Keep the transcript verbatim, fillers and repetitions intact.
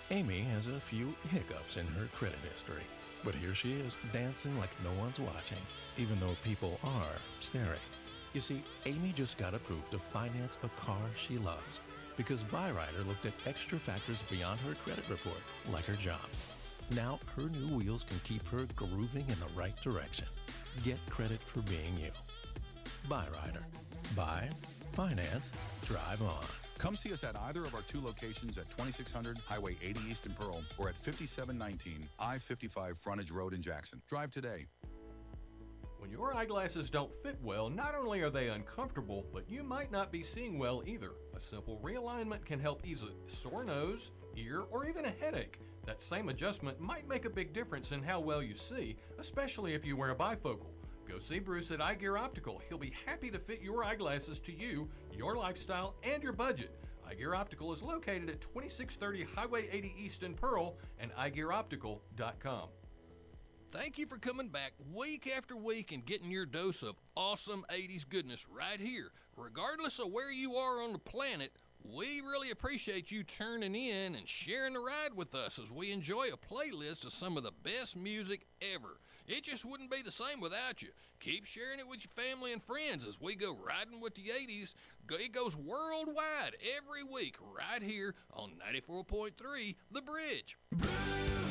Amy has a few hiccups in her credit history, but here she is dancing like no one's watching, even though people are staring. You see, Amy just got approved to finance a car she loves because Byrider looked at extra factors beyond her credit report, like her job. Now her new wheels can keep her grooving in the right direction. Get credit for being you. Byrider. Buy, finance, drive on. Come see us at either of our two locations at twenty-six hundred Highway eighty East in Pearl or at fifty-seven nineteen I fifty-five Frontage Road in Jackson. Drive today. When your eyeglasses don't fit well, not only are they uncomfortable, but you might not be seeing well either. A simple realignment can help ease a sore nose, ear, or even a headache. That same adjustment might make a big difference in how well you see, especially if you wear a bifocal. Go see Bruce at Eye Gear Optical. He'll be happy to fit your eyeglasses to you, your lifestyle, and your budget. Eye Gear Optical is located at twenty-six thirty Highway eighty East in Pearl and eye gear optical dot com. Thank you for coming back week after week and getting your dose of awesome eighties goodness right here. Regardless of where you are on the planet, we really appreciate you turning in and sharing the ride with us as we enjoy a playlist of some of the best music ever. It just wouldn't be the same without you. Keep sharing it with your family and friends as we go riding with the eighties. It goes worldwide every week right here on ninety-four point three The Bridge.